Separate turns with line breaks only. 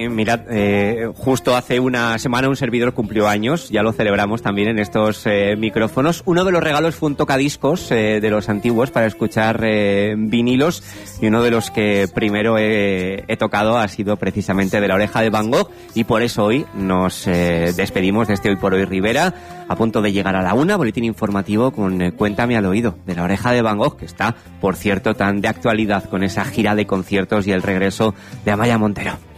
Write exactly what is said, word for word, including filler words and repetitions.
Mirad, eh, justo hace una semana un servidor cumplió años, ya lo celebramos también en estos eh, micrófonos. Uno de los regalos fue un tocadiscos eh, de los antiguos para escuchar eh, vinilos, y uno de los que primero he, he tocado ha sido precisamente de La Oreja de Van Gogh, y por eso hoy nos eh, despedimos de este Hoy por Hoy Rivera, a punto de llegar a la una, boletín informativo con eh, Cuéntame al oído de La Oreja de Van Gogh, que está, por cierto, tan de actualidad con esa gira de conciertos y el regreso de Amaya Montero.